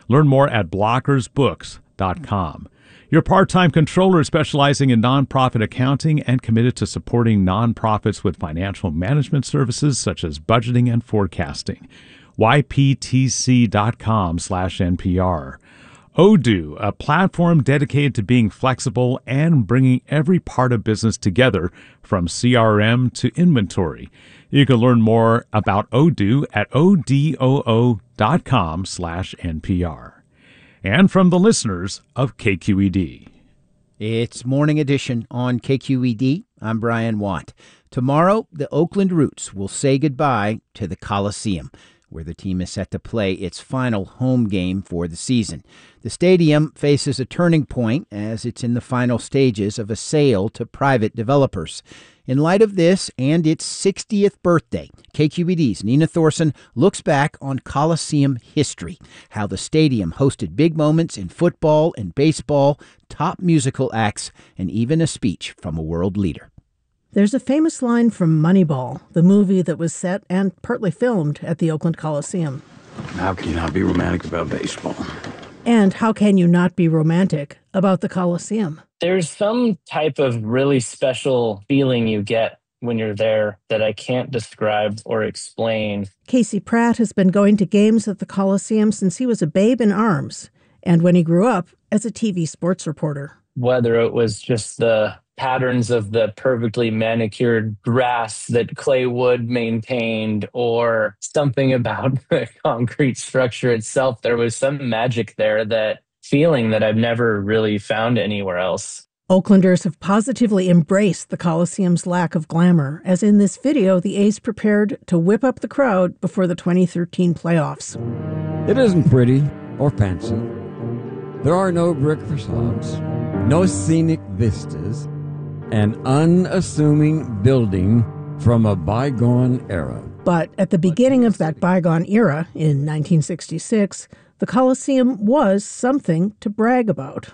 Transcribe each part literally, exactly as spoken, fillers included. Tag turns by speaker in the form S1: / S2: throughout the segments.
S1: Learn more at blockers books dot com. Your part-time controller specializing in nonprofit accounting and committed to supporting nonprofits with financial management services such as budgeting and forecasting. Y P T C dot com slash N P R. Odoo, a platform dedicated to being flexible and bringing every part of business together from C R M to inventory. You can learn more about Odoo at odoo dot com slash N P R. And from the listeners of K Q E D.
S2: It's Morning Edition on K Q E D. I'm Brian Watt. Tomorrow, the Oakland Roots will say goodbye to the Coliseum, where the team is set to play its final home game for the season. The stadium faces a turning point as it's in the final stages of a sale to private developers. In light of this and its sixtieth birthday, K Q E D's Nina Thorson looks back on Coliseum history, how the stadium hosted big moments in football and baseball, top musical acts, and even a speech from a world leader.
S3: There's a famous line from Moneyball, the movie that was set and partly filmed at the Oakland Coliseum.
S4: How can you not be romantic about baseball?
S3: And how can you not be romantic about the Coliseum?
S5: There's some type of really special feeling you get when you're there that I can't describe or explain.
S3: Casey Pratt has been going to games at the Coliseum since he was a babe in arms, and when he grew up as a T V sports reporter.
S5: Whether it was just the patterns of the perfectly manicured grass that Clay Wood maintained or something about the concrete structure itself, there was some magic there, that feeling that I've never really found anywhere else.
S3: Oaklanders have positively embraced the Coliseum's lack of glamour, as in this video, the A's prepared to whip up the crowd before the twenty thirteen playoffs.
S6: It isn't pretty or fancy. There are no brick facades, no scenic vistas, an unassuming building from a bygone era.
S3: But at the beginning of that bygone era, in nineteen sixty-six, the Coliseum was something to brag about.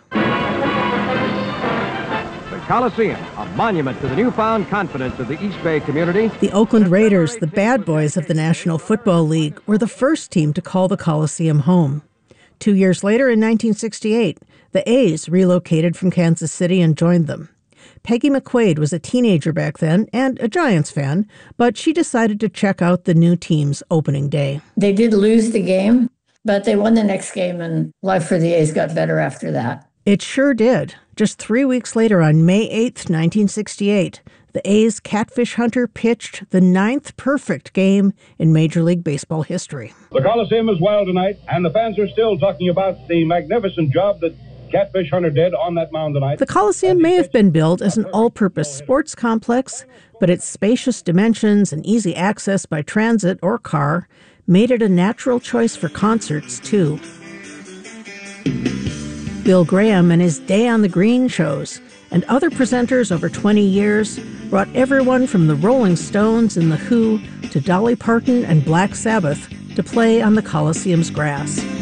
S7: The Coliseum, a monument to the newfound confidence of the East Bay community.
S3: The Oakland Raiders, the bad boys of the National Football League, were the first team to call the Coliseum home. Two years later, in nineteen sixty-eight, the A's relocated from Kansas City and joined them. Peggy McQuaid was a teenager back then and a Giants fan, but she decided to check out the new team's opening day.
S8: They did lose the game, but they won the next game, and life for the A's got better after that.
S3: It sure did. Just three weeks later, on May eighth, nineteen sixty-eight, the A's Catfish Hunter pitched the ninth perfect game in Major League Baseball history.
S9: The Coliseum is wild tonight, and the fans are still talking about the magnificent job that Catfish Hunter did on that mound tonight.
S3: The Coliseum may have been built as an all-purpose sports complex, but its spacious dimensions and easy access by transit or car made it a natural choice for concerts, too. Bill Graham and his Day on the Green shows and other presenters over twenty years brought everyone from the Rolling Stones and The Who to Dolly Parton and Black Sabbath to play on the Coliseum's grass.